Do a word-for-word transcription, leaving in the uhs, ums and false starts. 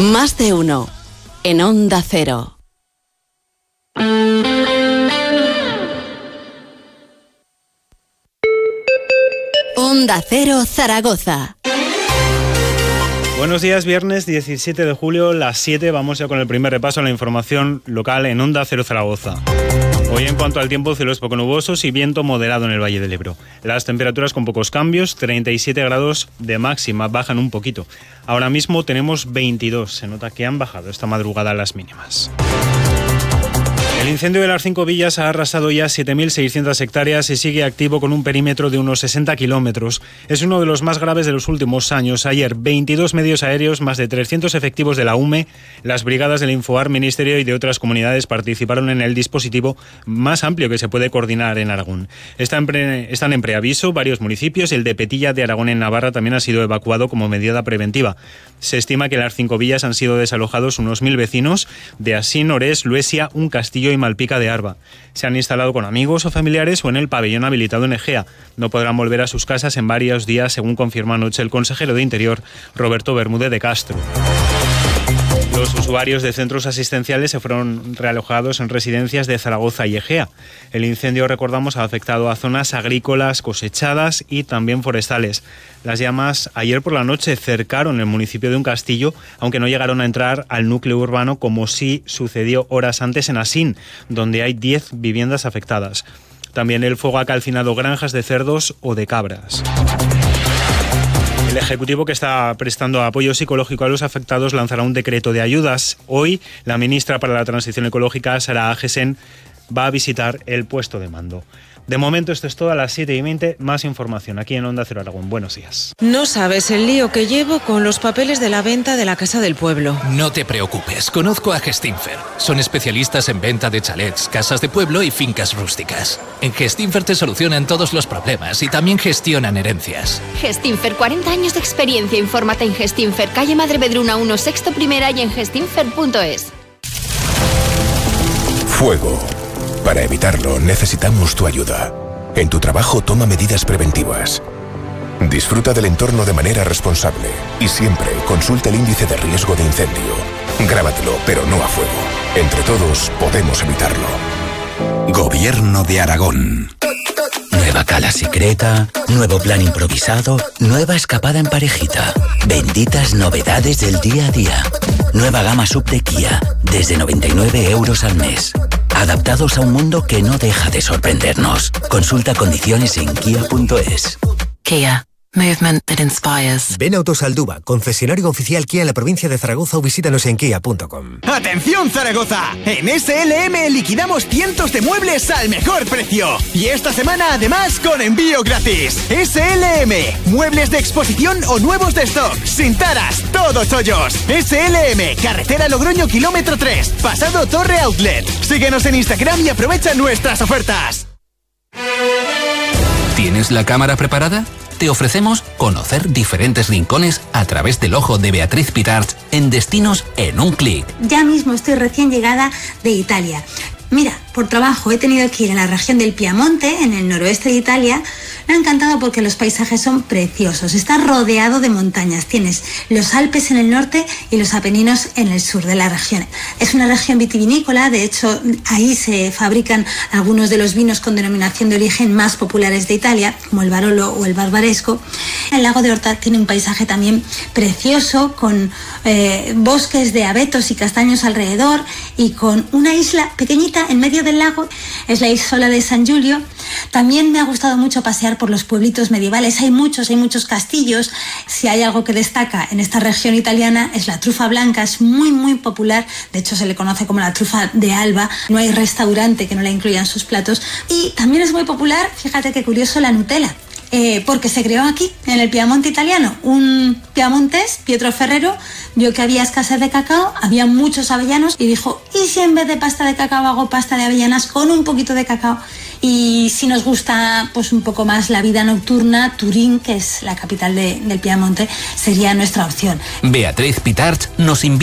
Más de uno en Onda Cero. Onda Cero Zaragoza. Buenos días, viernes diecisiete de julio, las siete. Vamos ya con el primer repaso a la información local en Onda Cero Zaragoza. Hoy, en cuanto al tiempo, cielos poco nubosos y viento moderado en el Valle del Ebro. Las temperaturas con pocos cambios, treinta y siete grados de máxima, bajan un poquito. Ahora mismo tenemos veintidós, se nota que han bajado esta madrugada las mínimas. El incendio de las Cinco Villas ha arrasado ya siete mil seiscientas hectáreas y sigue activo con un perímetro de unos sesenta kilómetros. Es uno de los más graves de los últimos años. Ayer, veintidós medios aéreos, más de trescientos efectivos de la U M E, las brigadas del Infoar, Ministerio y de otras comunidades participaron en el dispositivo más amplio que se puede coordinar en Aragón. Están, pre, están en preaviso varios municipios y el de Petilla de Aragón en Navarra también ha sido evacuado como medida preventiva. Se estima que en las Cinco Villas han sido desalojados unos mil vecinos de Asín, Orés, Luesia, Un Castillo y Malpica de Arba. Se han instalado con amigos o familiares o en el pabellón habilitado en Egea. No podrán volver a sus casas en varios días, según confirma anoche el consejero de Interior, Roberto Bermúdez de Castro. Los usuarios de centros asistenciales se fueron realojados en residencias de Zaragoza y Egea. El incendio, recordamos, ha afectado a zonas agrícolas, cosechadas y también forestales. Las llamas ayer por la noche cercaron el municipio de Un Castillo, aunque no llegaron a entrar al núcleo urbano como sí sucedió horas antes en Asín, donde hay diez viviendas afectadas. También el fuego ha calcinado granjas de cerdos o de cabras. El Ejecutivo, que está prestando apoyo psicológico a los afectados, lanzará un decreto de ayudas. Hoy, la ministra para la Transición Ecológica, Sara Agesen, va a visitar el puesto de mando. De momento esto es todo. A las siete y veinte, más información aquí en Onda Cero Aragón. Buenos días. No sabes el lío que llevo con los papeles de la venta de la Casa del Pueblo. No te preocupes, conozco a Gestinfer. Son especialistas en venta de chalets, casas de pueblo y fincas rústicas. En Gestinfer te solucionan todos los problemas y también gestionan herencias. Gestinfer, cuarenta años de experiencia. Infórmate en Gestinfer, calle Madre Bedruna uno, sexto primera y en gestinfer punto es. Fuego. Para evitarlo, necesitamos tu ayuda. En tu trabajo, toma medidas preventivas. Disfruta del entorno de manera responsable y siempre consulta el índice de riesgo de incendio. Grábatelo, pero no a fuego. Entre todos, podemos evitarlo. Gobierno de Aragón. Nueva cala secreta, nuevo plan improvisado, nueva escapada en parejita. Benditas novedades del día a día. Nueva gama sub de Kia, desde noventa y nueve euros al mes. Adaptados a un mundo que no deja de sorprendernos. Consulta condiciones en kia punto es. Kia. Movement that inspires. Ven a Autosalduba, concesionario oficial Kia en la provincia de Zaragoza, o visítanos en kia punto com. ¡Atención, Zaragoza! En S L M liquidamos cientos de muebles al mejor precio. Y esta semana, además, con envío gratis. S L M. Muebles de exposición o nuevos de stock. Sin taras, todos hoyos. S L M. Carretera Logroño, kilómetro tres. Pasado Torre Outlet. Síguenos en Instagram y aprovecha nuestras ofertas. ¿Tienes la cámara preparada? Te ofrecemos conocer diferentes rincones a través del ojo de Beatriz Pitart en Destinos en un clic. Ya mismo estoy recién llegada de Italia. Mira, por trabajo he tenido que ir a la región del Piamonte, en el noroeste de Italia. Me ha encantado porque los paisajes son preciosos. Está rodeado de montañas. Tienes los Alpes en el norte y los Apeninos en el sur de la región. Es una región vitivinícola, de hecho ahí se fabrican algunos de los vinos con denominación de origen más populares de Italia, como el Barolo o el Barbaresco. El lago de Orta tiene un paisaje también precioso, con eh, bosques de abetos y castaños alrededor y con una isla pequeñita en medio del lago. Es la isla de San Giulio. También me ha gustado mucho pasear por los pueblitos medievales. Hay muchos, hay muchos castillos. Si hay algo que destaca en esta región italiana es la trufa blanca. Es muy, muy popular. De hecho, se le conoce como la trufa de Alba. No hay restaurante que no la incluya en sus platos. Y también es muy popular, fíjate qué curioso, la Nutella. Eh, porque se creó aquí, en el Piamonte italiano. Un piamontés, Pietro Ferrero, vio que había escasez de cacao, había muchos avellanos y dijo, ¿y si en vez de pasta de cacao hago pasta de avellanas con un poquito de cacao? Y si nos gusta pues un poco más la vida nocturna, Turín, que es la capital de, del Piamonte, sería nuestra opción. Beatriz Pitart nos invita